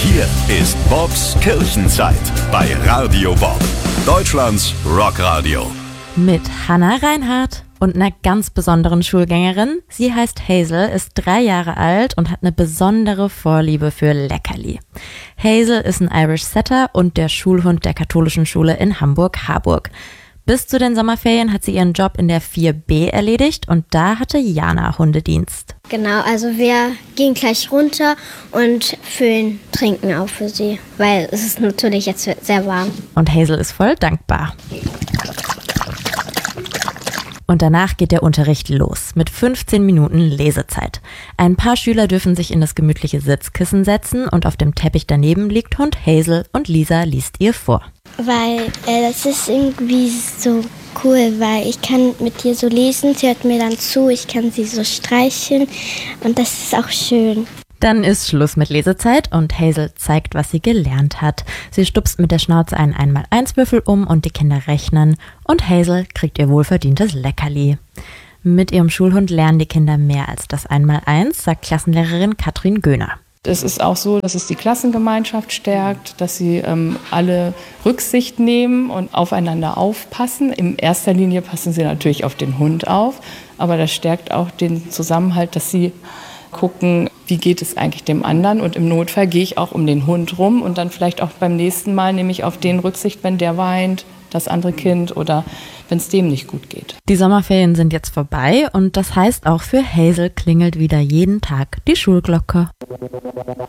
Hier ist Bobs Kirchenzeit bei Radio Bob, Deutschlands Rockradio. Mit Hannah Reinhardt und einer ganz besonderen Schulgängerin. Sie heißt Hazel, ist 3 Jahre alt und hat eine besondere Vorliebe für Leckerli. Hazel ist ein Irish Setter und der Schulhund der katholischen Schule in Hamburg-Harburg. Bis zu den Sommerferien hat sie ihren Job in der 4B erledigt und da hatte Jana Hundedienst. Genau, also wir gehen gleich runter und füllen Trinken auf für sie, weil es ist natürlich jetzt sehr warm. Und Hazel ist voll dankbar. Und danach geht der Unterricht los mit 15 Minuten Lesezeit. Ein paar Schüler dürfen sich in das gemütliche Sitzkissen setzen und auf dem Teppich daneben liegt Hund Hazel und Lisa liest ihr vor. Weil das ist irgendwie so cool, weil ich kann mit ihr so lesen, sie hört mir dann zu, ich kann sie so streicheln und das ist auch schön. Dann ist Schluss mit Lesezeit und Hazel zeigt, was sie gelernt hat. Sie stupst mit der Schnauze einen 1x1-Würfel um und die Kinder rechnen und Hazel kriegt ihr wohlverdientes Leckerli. Mit ihrem Schulhund lernen die Kinder mehr als das 1x1, sagt Klassenlehrerin Katrin Göhner. Es ist auch so, dass es die Klassengemeinschaft stärkt, dass sie alle Rücksicht nehmen und aufeinander aufpassen. In erster Linie passen sie natürlich auf den Hund auf, aber das stärkt auch den Zusammenhalt, dass sie gucken, wie geht es eigentlich dem anderen, und im Notfall gehe ich auch um den Hund rum und dann vielleicht auch beim nächsten Mal nehme ich auf den Rücksicht, wenn der weint, das andere Kind, oder wenn es dem nicht gut geht. Die Sommerferien sind jetzt vorbei und das heißt auch für Hazel klingelt wieder jeden Tag die Schulglocke.